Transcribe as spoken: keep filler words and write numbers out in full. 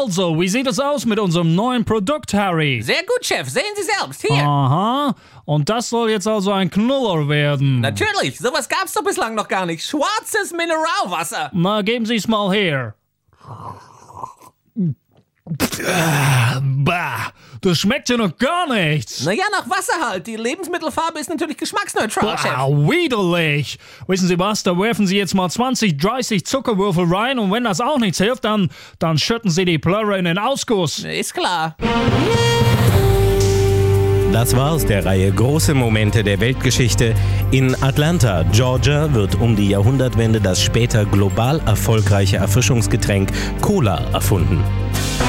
Also, wie sieht es aus mit unserem neuen Produkt, Harry? Sehr gut, Chef. Sehen Sie selbst. Hier. Aha, und das soll jetzt also ein Knuller werden. Natürlich. Sowas gab's doch bislang noch gar nicht. Schwarzes Mineralwasser. Na, geben Sie es mal her. Bah, das schmeckt ja noch gar nichts. Naja, nach Wasser halt. Die Lebensmittelfarbe ist natürlich geschmacksneutral, Chef. Bah, widerlich. Wissen Sie was, da werfen Sie jetzt mal zwanzig, dreißig Zuckerwürfel rein und wenn das auch nichts hilft, dann, dann schütten Sie die Plörre in den Ausguss. Ist klar. Das war aus der Reihe Große Momente der Weltgeschichte. In Atlanta, Georgia, wird um die Jahrhundertwende das später global erfolgreiche Erfrischungsgetränk Cola erfunden.